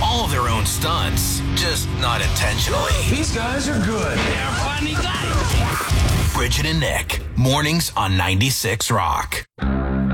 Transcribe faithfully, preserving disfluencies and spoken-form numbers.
all their own stunts, just not intentionally. These guys are good. They're funny guys. Bridget and Nick, mornings on ninety-six Rock.